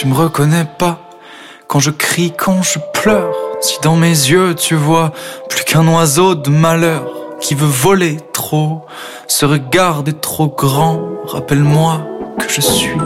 tu me reconnais pas quand je crie, quand je pleure. Si dans mes yeux tu vois plus qu'un oiseau de malheur qui veut voler trop, ce regard est trop grand. Rappelle-moi que je suis